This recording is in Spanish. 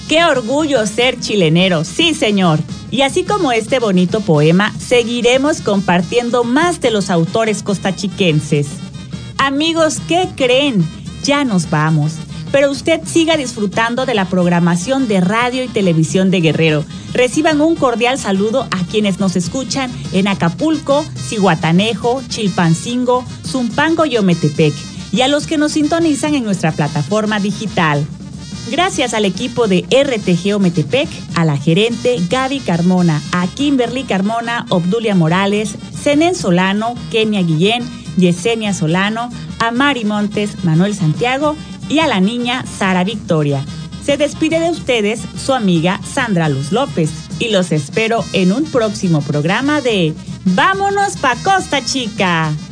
¡Qué orgullo ser chilenero! ¡Sí, señor! Y así como este bonito poema, seguiremos compartiendo más de los autores costachiquenses. Amigos, ¿qué creen? Ya nos vamos. Pero usted siga disfrutando de la programación de radio y televisión de Guerrero. Reciban un cordial saludo a quienes nos escuchan en Acapulco, Zihuatanejo, Chilpancingo, Zumpango y Ometepec, y a los que nos sintonizan en nuestra plataforma digital. Gracias al equipo de RTG Ometepec, a la gerente Gaby Carmona, a Kimberly Carmona, Obdulia Morales, Zenén Solano, Kenia Guillén, Yesenia Solano, a Mari Montes, Manuel Santiago y a la niña Sara Victoria. Se despide de ustedes su amiga Sandra Luz López y los espero en un próximo programa de ¡Vámonos pa' Costa Chica!